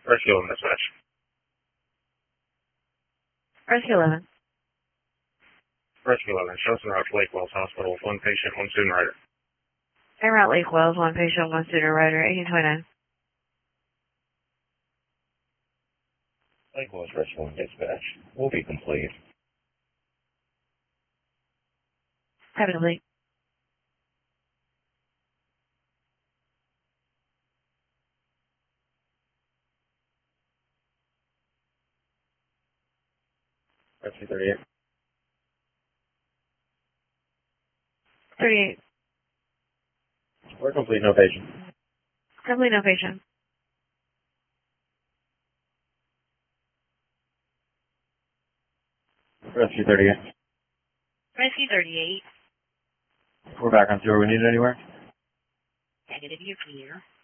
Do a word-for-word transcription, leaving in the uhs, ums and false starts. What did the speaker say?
Rescue eleven dispatch. Rescue eleven. Rescue eleven, show us en route to Lake Wells Hospital with one patient, one student rider. En route Lake Wells, one patient, one student rider, eighteen twenty-nine. Lake Wells Rescue one dispatch. Will be complete. Have a complete. Rescue thirty-eight. thirty-eight. We're complete, no patient. Complete, no patient. Rescue thirty-eight. Rescue thirty-eight. We're back on tour. We need it anywhere? Negative, you're clear.